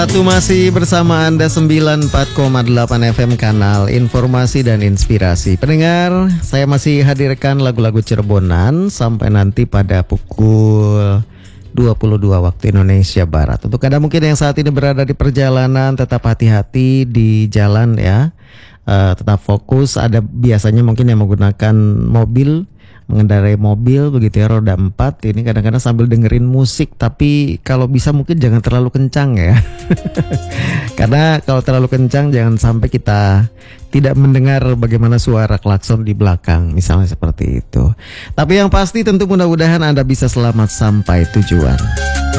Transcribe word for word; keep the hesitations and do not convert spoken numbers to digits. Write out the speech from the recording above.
Satu masih bersama Anda sembilan puluh empat koma delapan F M kanal Informasi dan Inspirasi. Pendengar, saya masih hadirkan lagu-lagu Cirebonan sampai nanti pada pukul dua puluh dua waktu Indonesia Barat. Untuk Anda mungkin yang saat ini berada di perjalanan, tetap hati-hati di jalan ya. Uh, tetap fokus. Ada biasanya mungkin yang menggunakan mobil, mengendarai mobil begitu ya, roda empat ini kadang-kadang sambil dengerin musik, tapi kalau bisa mungkin jangan terlalu kencang ya. Karena kalau terlalu kencang jangan sampai kita tidak mendengar bagaimana suara klakson di belakang, misalnya seperti itu. Tapi yang pasti tentu mudah-mudahan Anda bisa selamat sampai tujuan.